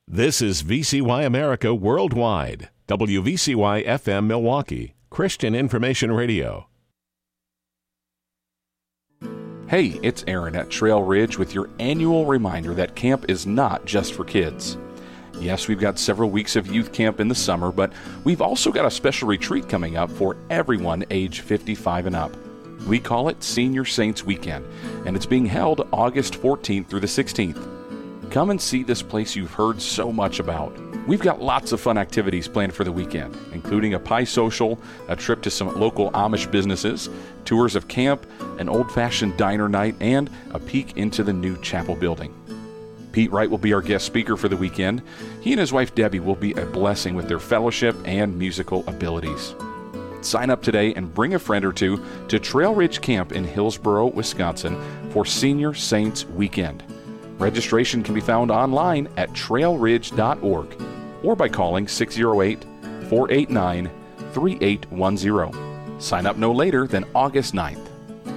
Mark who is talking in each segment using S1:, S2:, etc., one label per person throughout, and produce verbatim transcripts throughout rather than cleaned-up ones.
S1: This is V C Y America Worldwide, W V C Y F M Milwaukee, Christian Information Radio.
S2: Hey, it's Aaron at Trail Ridge with your annual reminder that camp is not just for kids. Yes, we've got several weeks of youth camp in the summer, but we've also got a special retreat coming up for everyone age fifty-five and up. We call it Senior Saints Weekend, and it's being held August fourteenth through the sixteenth. Come and see this place you've heard so much about. We've got lots of fun activities planned for the weekend, including a pie social, a trip to some local Amish businesses, tours of camp, an old-fashioned diner night, and a peek into the new chapel building. Pete Wright will be our guest speaker for the weekend. He and his wife Debbie will be a blessing with their fellowship and musical abilities. Sign up today and bring a friend or two to Trail Ridge Camp in Hillsboro, Wisconsin for Senior Saints Weekend. Registration can be found online at trail ridge dot org or by calling six oh eight, four eight nine, three eight one zero. Sign up no later than August ninth.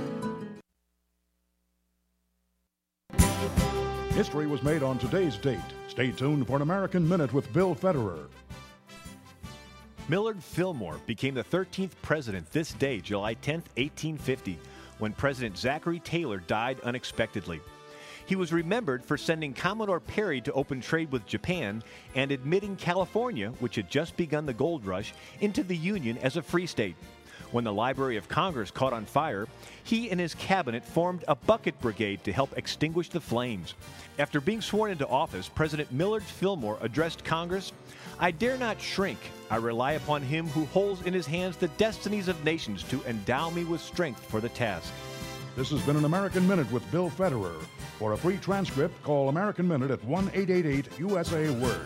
S3: History was made on today's date. Stay tuned for an American Minute with Bill Federer.
S4: Millard Fillmore became the thirteenth president this day, July tenth, eighteen fifty, when President Zachary Taylor died unexpectedly. He was remembered for sending Commodore Perry to open trade with Japan and admitting California, which had just begun the gold rush, into the Union as a free state. When the Library of Congress caught on fire, he and his cabinet formed a bucket brigade to help extinguish the flames. After being sworn into office, President Millard Fillmore addressed Congress, "I dare not shrink. I rely upon him who holds in his hands the destinies of nations to endow me with strength for the task."
S3: This has been an American Minute with Bill Federer. For a free transcript, call American Minute at one eight eight eight U S A Word.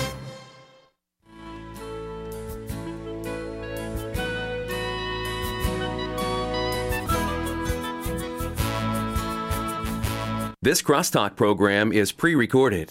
S5: This Crosstalk program is pre-recorded.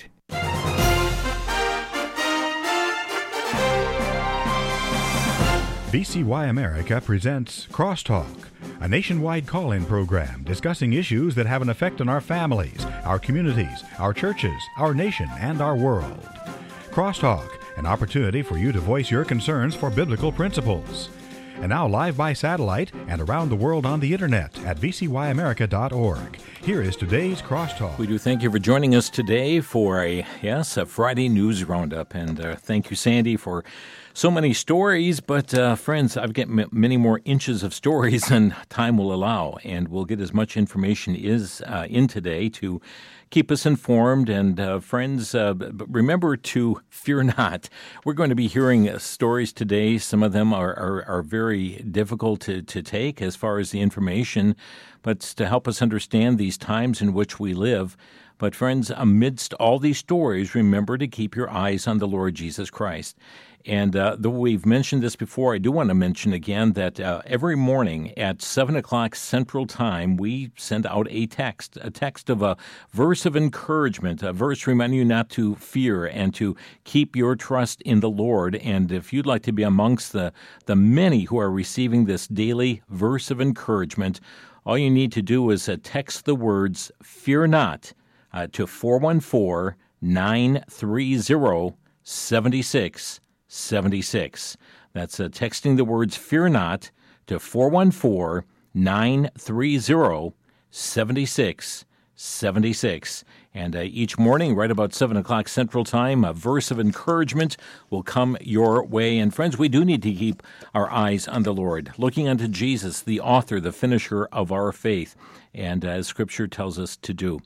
S6: V C Y America presents Crosstalk, a nationwide call-in program discussing issues that have an effect on our families, our communities, our churches, our nation, and our world. Crosstalk, an opportunity for you to voice your concerns for biblical principles. And now live by satellite and around the world on the internet at v c y america dot org. Here is today's Crosstalk.
S7: We do thank you for joining us today for a, yes, a Friday news roundup. And uh, thank you, Sandy, for so many stories. But, uh, friends, I've got m- many more inches of stories than time will allow. And we'll get as much information is uh, in today to keep us informed. And, uh, friends, uh, remember to fear not. We're going to be hearing uh, stories today. Some of them are, are, are very difficult to, to take as far as the information, but to help us understand these times in which we live. But, friends, amidst all these stories, remember to keep your eyes on the Lord Jesus Christ. And uh, though we've mentioned this before, I do want to mention again that uh, every morning at seven o'clock Central Time, we send out a text, a text of a verse of encouragement, a verse reminding you not to fear and to keep your trust in the Lord. And if you'd like to be amongst the, the many who are receiving this daily verse of encouragement, all you need to do is uh, text the words, "Fear not," uh, to four one four, nine three zero, seven six seven six. That's uh, texting the words "Fear not" to four one four, nine three zero, seven six seven six. And uh, each morning, right about seven o'clock Central Time, a verse of encouragement will come your way. And friends, we do need to keep our eyes on the Lord, looking unto Jesus, the author, the finisher of our faith, and uh, as Scripture tells us to do.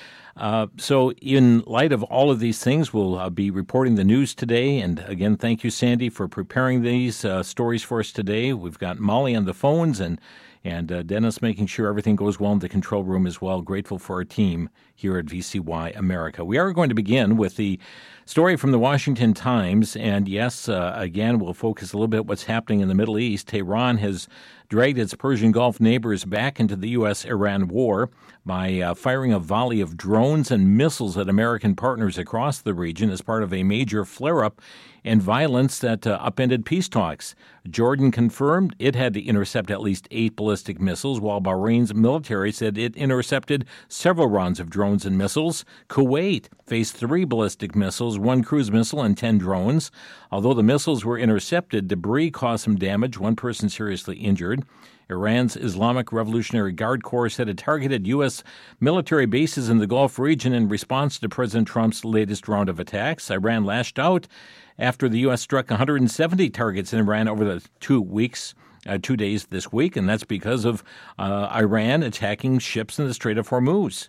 S7: Uh, so in light of all of these things, we'll uh, be reporting the news today. And again, thank you, Sandy, for preparing these uh, stories for us today. We've got Molly on the phones and and uh, Dennis making sure everything goes well in the control room as well. Grateful for our team here at V C Y America. We are going to begin with the story from the Washington Times. And yes, uh, again, we'll focus a little bit what's happening in the Middle East. Tehran has dragged its Persian Gulf neighbors back into the U S Iran war by uh, firing a volley of drones and missiles at American partners across the region as part of a major flare-up and violence that uh, upended peace talks. Jordan confirmed it had to intercept at least eight ballistic missiles, while Bahrain's military said it intercepted several rounds of drones drones and missiles. Kuwait faced three ballistic missiles, one cruise missile, and ten drones. Although the missiles were intercepted, debris caused some damage, one person seriously injured. Iran's Islamic Revolutionary Guard Corps said it targeted U S military bases in the Gulf region in response to President Trump's latest round of attacks. Iran lashed out after the U S struck one hundred seventy targets in Iran over the two weeks. Uh, two days this week, and that's because of uh, Iran attacking ships in the Strait of Hormuz.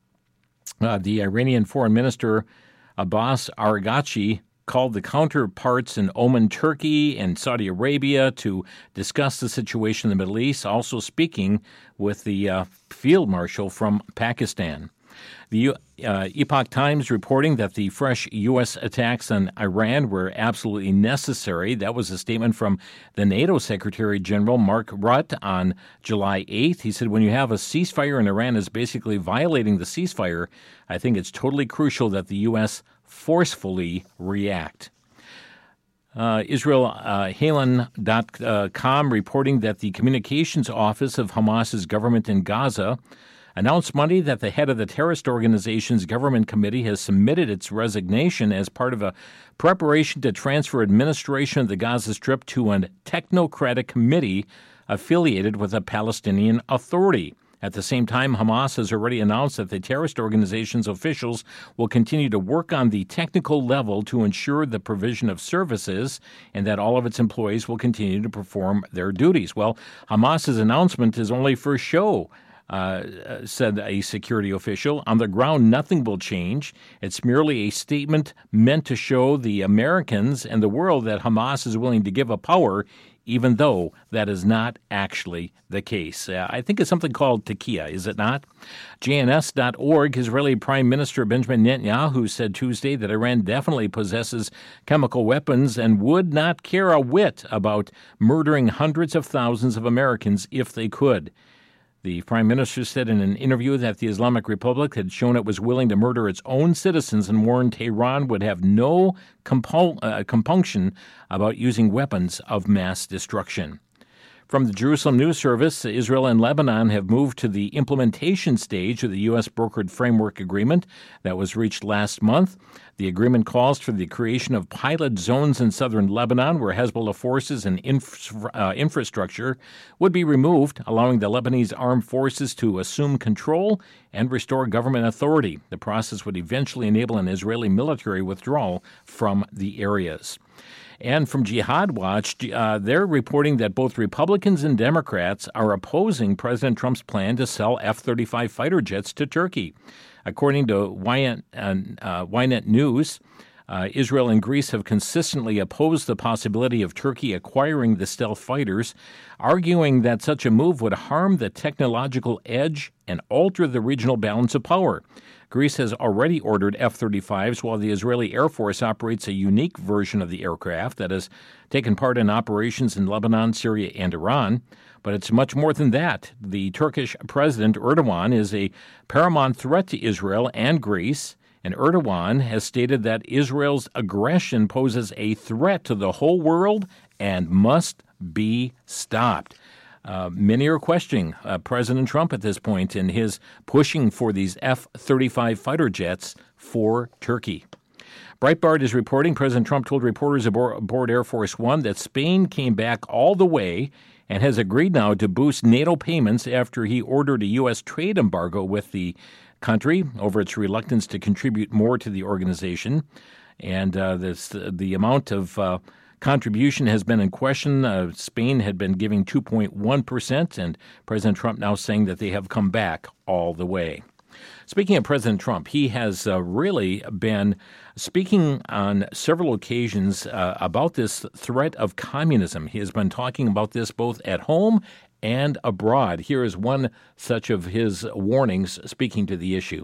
S7: Uh, the Iranian Foreign Minister Abbas Araghchi called the counterparts in Oman, Turkey, and Saudi Arabia to discuss the situation in the Middle East, also speaking with the uh, field marshal from Pakistan. The uh, Epoch Times reporting that the fresh U S attacks on Iran were absolutely necessary. That was a statement from the NATO Secretary General Mark Rutte on July eighth. He said, when you have a ceasefire and Iran is basically violating the ceasefire, I think it's totally crucial that the U S forcefully react. Uh, Israel uh, Halon dot com reporting that the communications office of Hamas's government in Gaza announced Monday that the head of the terrorist organization's government committee has submitted its resignation as part of a preparation to transfer administration of the Gaza Strip to a technocratic committee affiliated with a Palestinian Authority. At the same time, Hamas has already announced that the terrorist organization's officials will continue to work on the technical level to ensure the provision of services and that all of its employees will continue to perform their duties. Well, Hamas's announcement is only for show. Uh, said a security official. On the ground, nothing will change. It's merely a statement meant to show the Americans and the world that Hamas is willing to give up power, even though that is not actually the case. Uh, I think it's something called takia, is it not? J N S dot org, Israeli Prime Minister Benjamin Netanyahu said Tuesday that Iran definitely possesses chemical weapons and would not care a whit about murdering hundreds of thousands of Americans if they could. The prime minister said in an interview that the Islamic Republic had shown it was willing to murder its own citizens and warned Tehran would have no compul- uh, compunction about using weapons of mass destruction. From the Jerusalem News Service, Israel and Lebanon have moved to the implementation stage of the U S brokered framework agreement that was reached last month. The agreement calls for the creation of pilot zones in southern Lebanon where Hezbollah forces and infra- uh, infrastructure would be removed, allowing the Lebanese armed forces to assume control and restore government authority. The process would eventually enable an Israeli military withdrawal from the areas. And from Jihad Watch, uh, they're reporting that both Republicans and Democrats are opposing President Trump's plan to sell F thirty-five fighter jets to Turkey. According to Ynet, uh, Ynet News, uh, Israel and Greece have consistently opposed the possibility of Turkey acquiring the stealth fighters, arguing that such a move would harm the technological edge and alter the regional balance of power. Greece has already ordered F thirty-fives, while the Israeli Air Force operates a unique version of the aircraft that has taken part in operations in Lebanon, Syria, and Iran. But it's much more than that. The Turkish President Erdogan is a paramount threat to Israel and Greece, and Erdogan has stated that Israel's aggression poses a threat to the whole world and must be stopped. Uh, many are questioning uh, President Trump at this point in his pushing for these F thirty-five fighter jets for Turkey. Breitbart is reporting President Trump told reporters aboard, aboard Air Force One that Spain came back all the way and has agreed now to boost NATO payments after he ordered a U S trade embargo with the country over its reluctance to contribute more to the organization. And uh, this, the amount of uh, contribution has been in question. Uh, Spain had been giving two point one percent, and President Trump now saying that they have come back all the way. Speaking of President Trump, he has uh, really been speaking on several occasions uh, about this threat of communism. He has been talking about this both at home and abroad. Here is one such of his warnings speaking to the issue.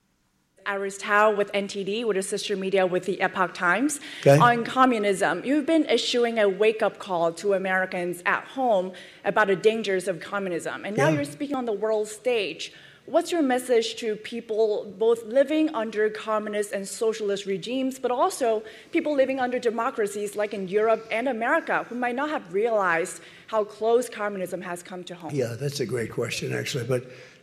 S8: Iris Tao with N T D, with a sister media with the Epoch Times.
S9: Okay.
S8: On communism, you've been issuing a wake-up call to Americans at home about the dangers of communism. And now
S9: Yeah.
S8: you're speaking on the world stage. What's your message to people both living under communist and socialist regimes, but also people living under democracies like in Europe and America who might not have realized how close communism has come to home?
S9: Yeah, that's a great question, actually. But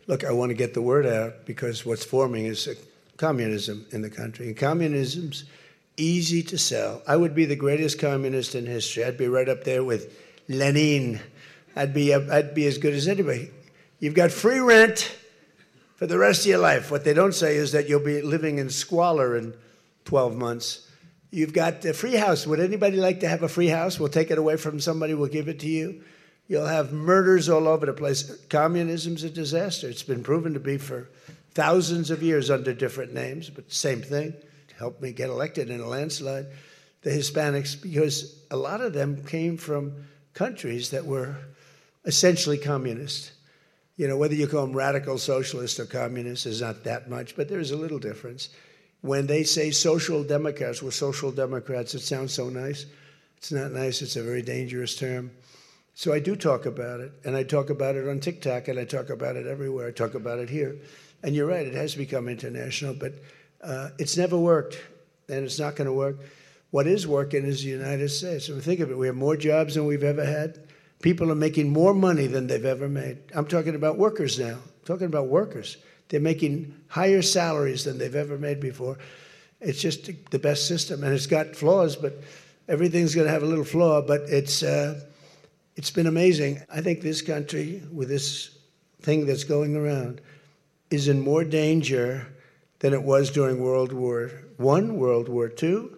S9: look, I want to get the word out because what's forming is communism in the country. And communism's easy to sell. I would be the greatest communist in history. I'd be right up there with Lenin. I'd be, I'd be as good as anybody. You've got free rent for the rest of your life. What they don't say is that you'll be living in squalor in twelve months. You've got a free house. Would anybody like to have a free house? We'll take it away from somebody. We'll give it to you. You'll have murders all over the place. Communism's a disaster. It's been proven to be for thousands of years under different names, but same thing. It helped me get elected in a landslide. The Hispanics, because a lot of them came from countries that were essentially communist. You know, whether you call them radical socialist or communist is not that much, but there's a little difference. When they say social democrats, we're social democrats, it sounds so nice. It's not nice. It's a very dangerous term. So I do talk about it, and I talk about it on TikTok, and I talk about it everywhere. I talk about it here. And you're right, it has become international, but uh, it's never worked, and it's not going to work. What is working is the United States. I mean, think of it. We have more jobs than we've ever had. People are making more money than they've ever made. I'm talking about workers now. I'm talking about workers. They're making higher salaries than they've ever made before. It's just the best system, and it's got flaws, but everything's going to have a little flaw, but it's uh, it's been amazing. I think this country, with this thing that's going around, is in more danger than it was during World War One, World War Two.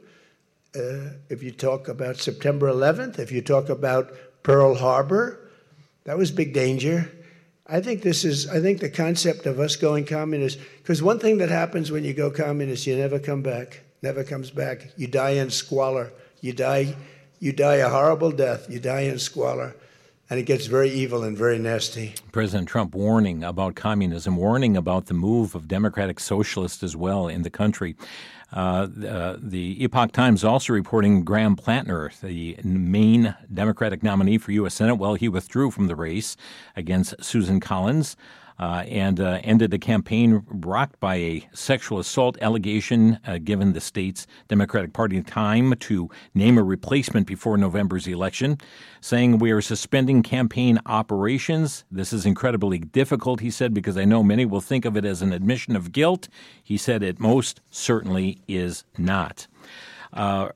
S9: Uh, if you talk about September eleventh, if you talk about Pearl Harbor, that was big danger. I think this is, I think the concept of us going communist, because one thing that happens when you go communist, you never come back, never comes back. You die in squalor. You die, you die a horrible death. You die in squalor. And it gets very evil and very nasty.
S7: President Trump warning about communism, warning about the move of democratic socialists as well in the country. Uh, the, the Epoch Times also reporting Graham Plattner, the main Democratic nominee for U S Senate, well, he withdrew from the race against Susan Collins. Uh, and uh, ended a campaign rocked by a sexual assault allegation, uh, given the state's Democratic Party time to name a replacement before November's election, saying we are suspending campaign operations. This is incredibly difficult, he said, because I know many will think of it as an admission of guilt. He said it most certainly is not. Uh,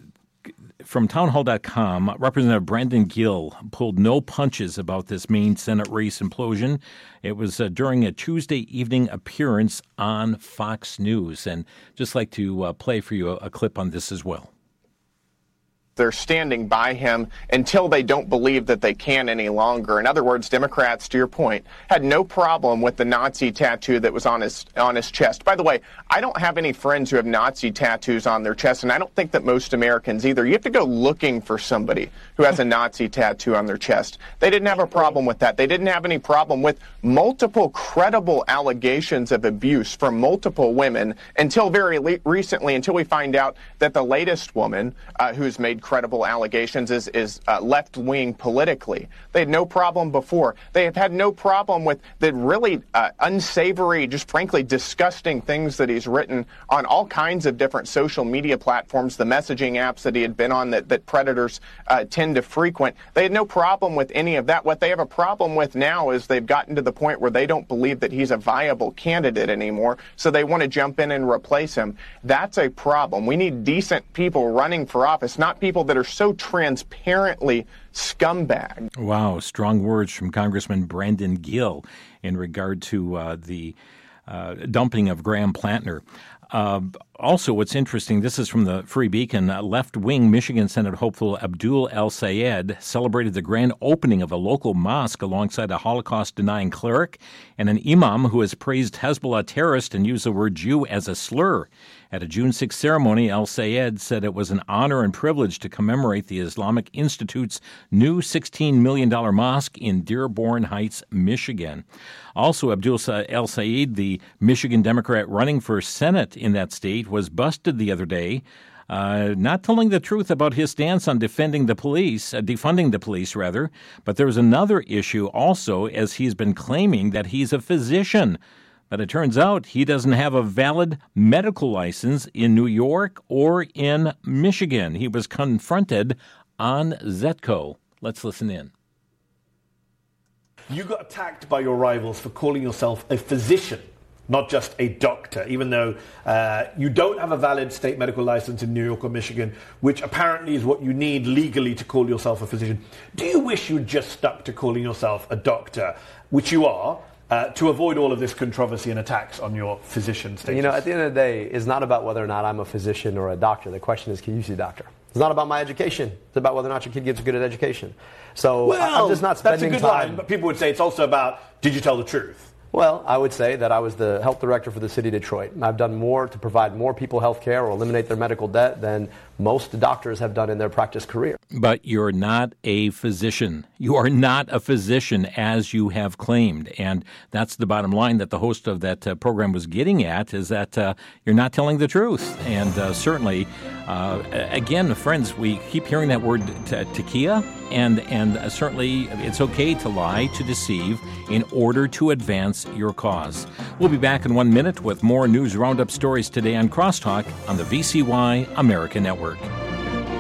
S7: From townhall dot com, Representative Brandon Gill pulled no punches about this Maine Senate race implosion. It was uh, during a Tuesday evening appearance on Fox News. And just like to uh, play for you a, a clip on this as well.
S10: They're standing by him until they don't believe that they can any longer. In other words, Democrats, to your point, had no problem with the Nazi tattoo that was on his on his chest. By the way, I don't have any friends who have Nazi tattoos on their chest, and I don't think that most Americans either. You have to go looking for somebody who has a Nazi tattoo on their chest. They didn't have a problem with that. They didn't have any problem with multiple credible allegations of abuse from multiple women until very le- recently, until we find out that the latest woman uh, who's made credible allegations is, is uh, left-wing politically. They had no problem before. They have had no problem with the really uh, unsavory, just frankly disgusting things that he's written on all kinds of different social media platforms, the messaging apps that he had been on that, that predators uh, tend to frequent. They had no problem with any of that. What they have a problem with now is they've gotten to the point where they don't believe that he's a viable candidate anymore, so they want to jump in and replace him. That's a problem. We need decent people running for office, not people that are so transparently scumbag.
S7: Wow, strong words from Congressman Brandon Gill in regard to uh, the uh, dumping of Graham Plattner. Uh, also, what's interesting, this is from the Free Beacon, uh, left-wing Michigan Senate hopeful Abdul El-Sayed celebrated the grand opening of a local mosque alongside a Holocaust-denying cleric and an imam who has praised Hezbollah terrorists and used the word Jew as a slur. At a June sixth ceremony, El-Sayed said it was an honor and privilege to commemorate the Islamic Institute's new sixteen million dollars mosque in Dearborn Heights, Michigan. Also, Abdul El-Sayed, the Michigan Democrat running for Senate in that state, was busted the other day, uh, not telling the truth about his stance on defending the police, uh, defunding the police, rather. But there was another issue also, as he's been claiming that he's a physician. But it turns out he doesn't have a valid medical license in New York or in Michigan. He was confronted on Zetco. Let's listen in.
S11: You got attacked by your rivals for calling yourself a physician, not just a doctor, even though uh, you don't have a valid state medical license in New York or Michigan, which apparently is what you need legally to call yourself a physician. Do you wish you'd just stuck to calling yourself a doctor, which you are, uh, to avoid all of this controversy and attacks on your physician status?
S12: You know, at the end of the day, it's not about whether or not I'm a physician or a doctor. The question is, can you see a doctor? It's not about my education. It's about whether or not your kid gets a good education. So
S11: well,
S12: I'm just not spending
S11: that's a good
S12: time.
S11: line, but people would say it's also about, did you tell the truth?
S12: Well, I would say that I was the health director for the city of Detroit. I've done more to provide more people health care or eliminate their medical debt than most doctors have done in their practice career.
S7: But you're not a physician. You are not a physician, as you have claimed. And that's the bottom line that the host of that uh, program was getting at, is that uh, you're not telling the truth. And uh, certainly, uh, again, friends, we keep hearing that word t- takia, and, and uh, certainly it's okay to lie, to deceive, in order to advance your cause. We'll be back in one minute with more News Roundup stories today on Crosstalk on the V C Y America Network.